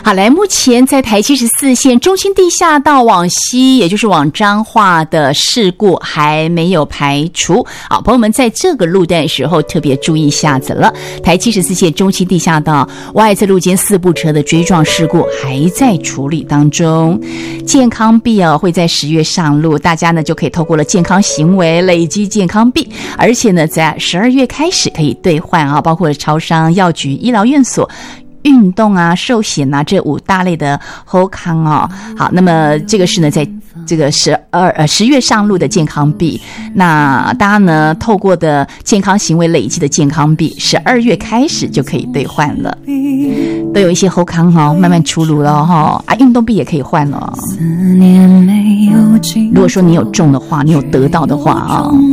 好，来，目前在台74线中清地下道往西，也就是往彰化的事故还没有排除。好，朋友们在这个路段的时候特别注意一下子了。台74线中清地下道外侧路肩4部车的追撞事故还在处理当中。健康币会在10月上路，大家呢就可以透过了健康行为累积健康币，而且呢在12月开始可以兑换包括超商、药局、医疗院所、运动啊、寿险啊这5大类的后康好，那么这个是呢在这个10月上路的健康币，那大家呢透过的健康行为累积的健康币12月开始就可以兑换了，都有一些后康慢慢出炉了运动币也可以换了。如果说你有中的话，你有得到的话